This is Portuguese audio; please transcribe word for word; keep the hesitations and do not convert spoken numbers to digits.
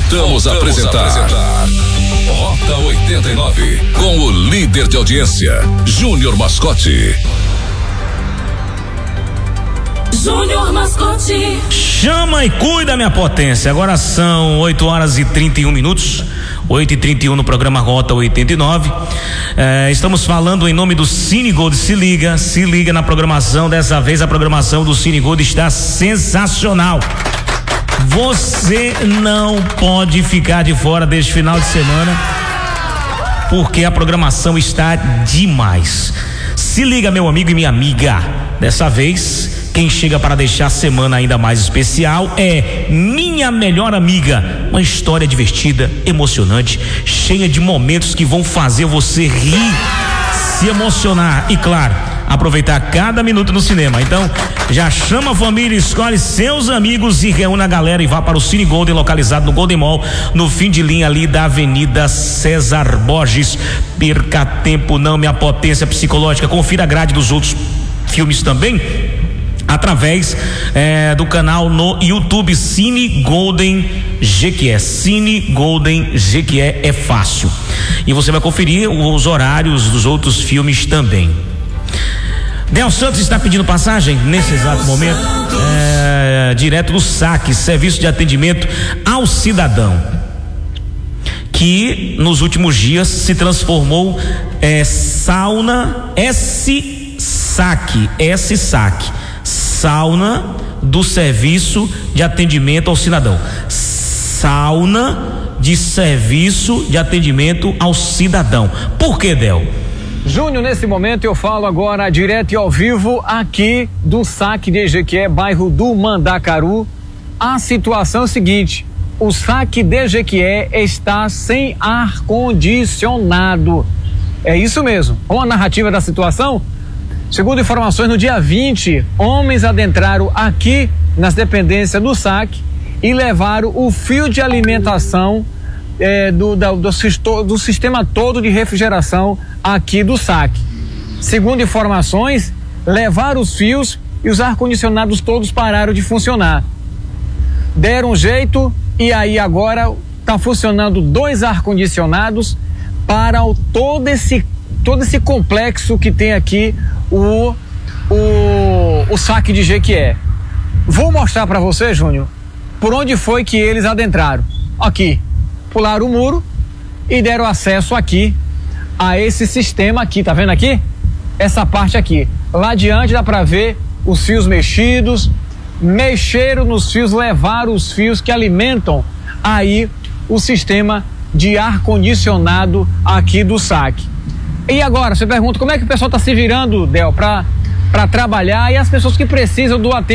Voltamos, Voltamos a apresentar, a apresentar Rota oitenta e nove com o líder de audiência, Júnior Mascote. Júnior Mascote. Chama e cuida, minha potência. Agora são oito horas e trinta e um minutos. oito e trinta e um no programa Rota oitenta e nove. É, estamos falando em nome do Cine Gold. Se liga, se liga na programação. Dessa vez a programação do Cine Gold está sensacional. Você não pode ficar de fora deste final de semana, porque a programação está demais. Se liga, meu amigo e minha amiga. Dessa vez, quem chega para deixar a semana ainda mais especial é Minha Melhor Amiga. Uma história divertida, emocionante, cheia de momentos que vão fazer você rir, se emocionar e, claro, aproveitar cada minuto no cinema. Então, já chama a família, escolhe seus amigos e reúne a galera e vá para o Cine Golden, localizado no Golden Mall, no fim de linha ali da Avenida César Borges. Perca tempo não, minha potência psicológica. Confira a grade dos outros filmes também através é, do canal no YouTube Cine Golden Jequié. Cine Golden Jequié é fácil. E você vai conferir os horários dos outros filmes também. Del Santos está pedindo passagem nesse exato momento, é, direto do saque, serviço de atendimento ao cidadão, que nos últimos dias se transformou é, sauna S saque, S saque, sauna do serviço de atendimento ao cidadão, sauna de serviço de atendimento ao cidadão. Por que, Del? Júnior, nesse momento eu falo agora direto e ao vivo aqui do saque de Jequié, bairro do Mandacaru. A situação é a seguinte: o saque de Jequié está sem ar condicionado. É isso mesmo. Com a narrativa da situação, segundo informações, no dia vinte, homens adentraram aqui nas dependências do saque e levaram o fio de alimentação É, do, da, do, do sistema todo de refrigeração aqui do saque. Segundo informações, levaram os fios e os ar-condicionados todos pararam de funcionar. Deram um jeito e aí agora está funcionando dois ar-condicionados para o, todo, esse, todo esse complexo que tem aqui o, o, o saque de Jequié. Vou mostrar para você, Júnior, por onde foi que eles adentraram. Aqui. Pularam o muro e deram acesso aqui a esse sistema aqui, tá vendo aqui? Essa parte aqui. Lá adiante dá para ver os fios mexidos, mexeram nos fios, levaram os fios que alimentam aí o sistema de ar-condicionado aqui do saque. E agora, você pergunta, como é que o pessoal tá se virando, Del, para para trabalhar, e as pessoas que precisam do atendimento